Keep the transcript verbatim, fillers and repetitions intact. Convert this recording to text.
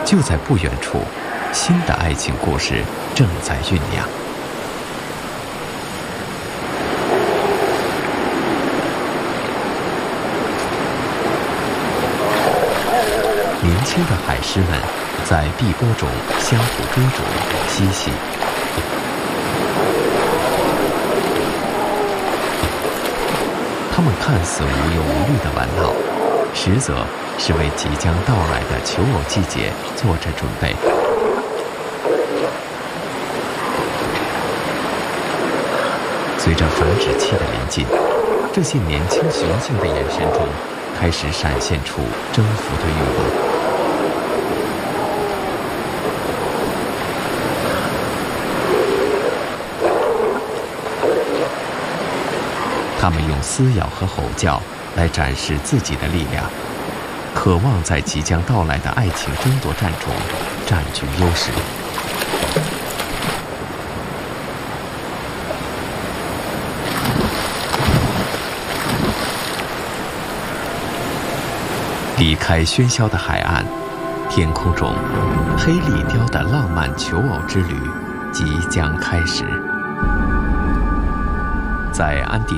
就在不远处，新的爱情故事正在酝酿。年轻的海狮们在碧波中相互追逐嬉戏，他们看似无忧无虑的玩闹，实则是为即将到来的求偶季节做着准备。随着繁殖期的临近，这些年轻雄性的眼神中开始闪现出征服的欲望。他们用撕咬和吼叫来展示自己的力量，渴望在即将到来的爱情争夺战中占据优势。离开喧嚣的海岸，天空中黑利雕的浪漫求偶之旅即将开始。在安第